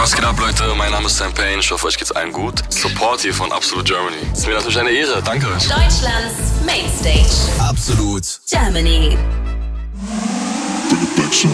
Was geht ab, Leute? Mein Name ist Sam Payne. Ich hoffe, euch geht's allen gut. Support hier von Absolute Germany. Ist mir natürlich eine Ehre. Danke euch. Deutschlands Mainstage. Absolut Germany.